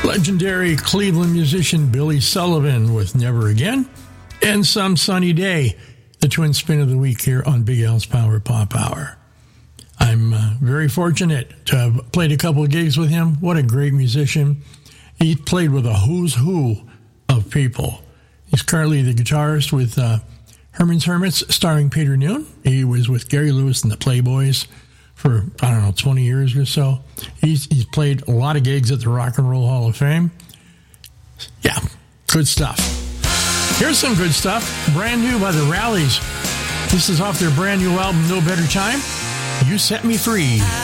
Legendary Cleveland musician Billy Sullivan with Never Again, and Some Sunny Day, the twin spin of the week here on Big Al's Power Pop Hour. I'm very fortunate to have played a couple of gigs with him. What a great musician. He played with a who's who of people. He's currently the guitarist with Herman's Hermits, starring Peter Noon. He was with Gary Lewis and the Playboys for, 20 years or so. He's played a lot of gigs at the Rock and Roll Hall of Fame. Yeah, good stuff. Here's some good stuff. Brand new by the Rallies. This is off their brand new album, No Better Time. You Set Me Free.